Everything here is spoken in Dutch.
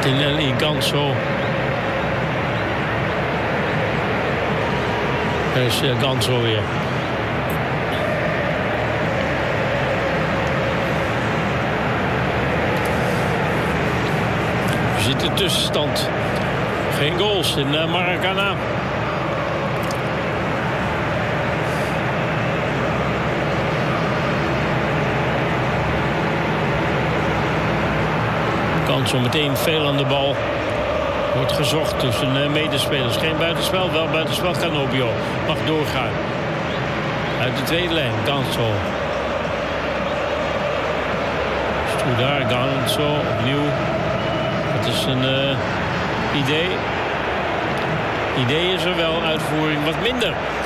Martinelli, Ganso. Er is Ganso weer. Je ziet de tussenstand. Geen goals in Maracana. Ganso meteen veel aan de bal. Wordt gezocht tussen medespelers. Geen buitenspel, wel buitenspel. Canobio mag doorgaan. Uit de tweede lijn, Ganso. Strudar, Ganso, opnieuw. Dat is een idee. Idee is er wel, uitvoering wat minder.